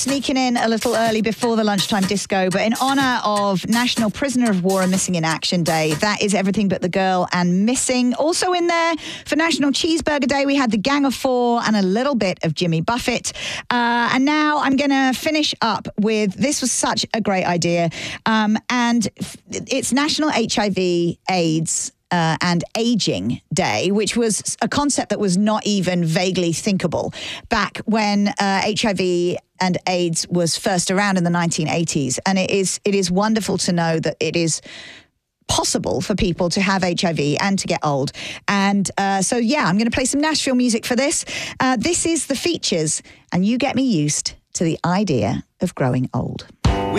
sneaking in a little early before the lunchtime disco, but in honour of National Prisoner of War and Missing in Action Day, that is Everything But the Girl and Missing. Also in there for National Cheeseburger Day, we had the Gang of Four and a little bit of Jimmy Buffett. And now I'm going to finish up with, this was such a great idea, and it's National HIV, AIDS and Aging Day, which was a concept that was not even vaguely thinkable back when HIV and AIDS was first around in the 1980s. And it is wonderful to know that it is possible for people to have HIV and to get old. And so, yeah, I'm going to play some Nashville music for this. This is The Features, and You Get Me Used to the Idea of Growing Old.